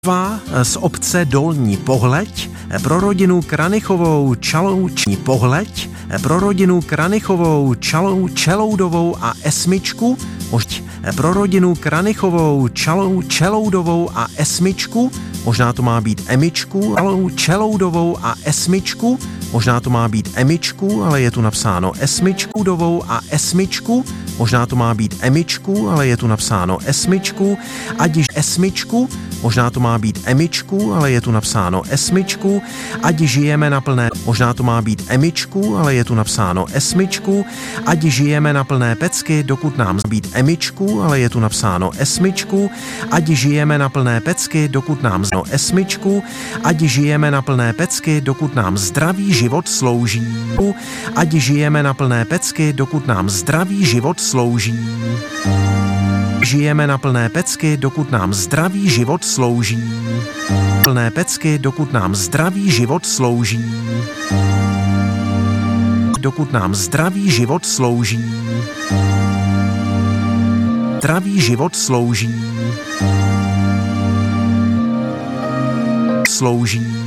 Z obce Dolní Pohleď pro rodinu Kranichovou Čalouční Pohleď pro rodinu Kranichovou Čeloudovou a Esmičku, pro rodinu Kranichovou Čeloudovou a Esmičku, možná to má být Emičku, Čeloudovou a Esmičku, možná to má být Emičku, ale je tu napsáno Esmičkudovou a Esmičku, možná to má být Emičku, ale je tu napsáno Esmičku, ať již Esmičku, možná to má být Emičku, ale je tu napsáno Esmičku, ať žijeme na plné, možná to má být Emičku, ale je tu napsáno Esmičku, ať žijeme na plné pecky, dokud nám být Emičku, ale je tu napsáno Esmičku, ať žijeme na plné pecky, dokud nám Esmičku, ať žijeme na plné pecky, dokud nám zdravý život slouží, ať žijeme na plné pecky, dokud nám zdravý život slouží. Žijeme na plné pecky, dokud nám zdravý život slouží. Plné pecky, dokud nám zdravý život slouží. Dokud nám zdravý život slouží. Zdravý život slouží. Slouží.